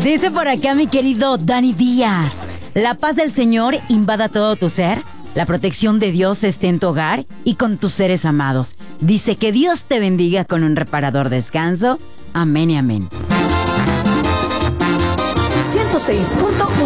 Dice por acá mi querido Dani Díaz. La paz del Señor invada todo tu ser. La protección de Dios esté en tu hogar y con tus seres amados. Dice que Dios te bendiga con un reparador descanso. Amén y amén. 106.1